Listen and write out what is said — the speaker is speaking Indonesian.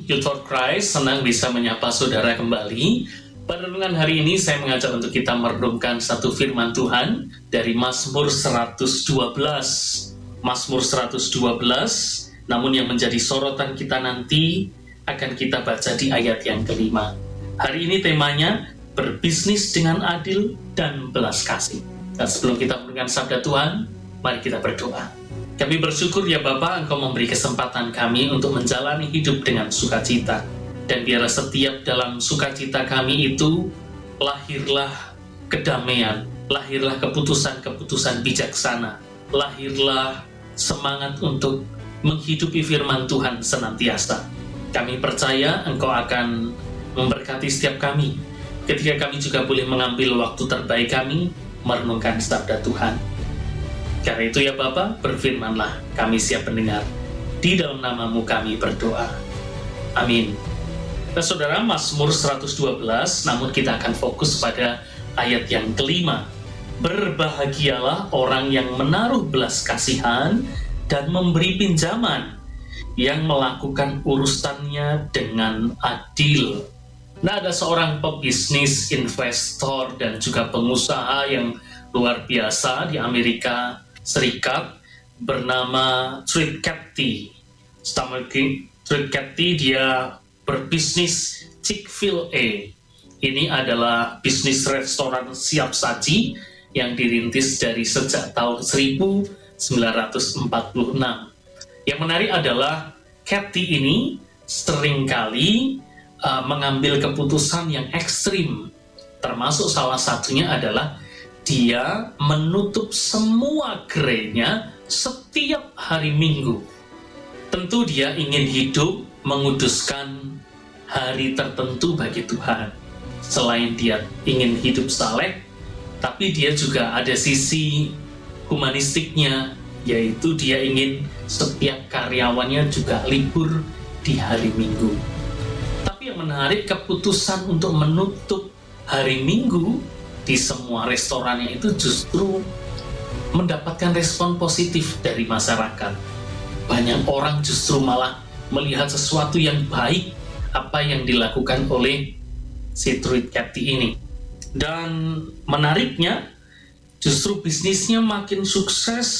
Youth for Christ, senang bisa menyapa saudara kembali. Pada renungan hari ini saya mengajak untuk kita merenungkan satu firman Tuhan dari Mazmur 112. Mazmur 112, namun yang menjadi sorotan kita nanti akan kita baca di ayat yang kelima. Hari ini temanya berbisnis dengan adil dan belas kasih. Dan sebelum kita mendengarkan sabda Tuhan, mari kita berdoa. Kami bersyukur ya Bapa, Engkau memberi kesempatan kami untuk menjalani hidup dengan sukacita. Dan biarlah setiap dalam sukacita kami itu, lahirlah kedamaian, lahirlah keputusan-keputusan bijaksana, lahirlah semangat untuk menghidupi firman Tuhan senantiasa. Kami percaya Engkau akan memberkati setiap kami, ketika kami juga boleh mengambil waktu terbaik kami, merenungkan sabda Tuhan. Karena itu ya Bapa, berfirmanlah, kami siap mendengar. Di dalam nama-Mu kami berdoa. Amin. Nah, saudara, Mazmur 112, namun kita akan fokus pada ayat yang kelima. Berbahagialah orang yang menaruh belas kasihan dan memberi pinjaman, yang melakukan urusannya dengan adil. Nah, ada seorang pebisnis, investor, dan juga pengusaha yang luar biasa di Amerika Serikat bernama Treat Cathy. Treat Cathy dia berbisnis Chick-fil-A. Ini adalah bisnis restoran siap saji yang dirintis dari sejak tahun 1946. Yang menarik adalah Cathy ini seringkali mengambil keputusan yang ekstrim. Termasuk salah satunya adalah dia menutup semua gerainya setiap hari Minggu. Tentu dia ingin hidup menguduskan hari tertentu bagi Tuhan. Selain dia ingin hidup saleh, tapi dia juga ada sisi humanistiknya, yaitu dia ingin setiap karyawannya juga libur di hari Minggu. Tapi yang menarik, keputusan untuk menutup hari Minggu di semua restorannya itu justru mendapatkan respon positif dari masyarakat. Banyak orang justru malah melihat sesuatu yang baik apa yang dilakukan oleh si Treat Cathy ini. Dan menariknya, justru bisnisnya makin sukses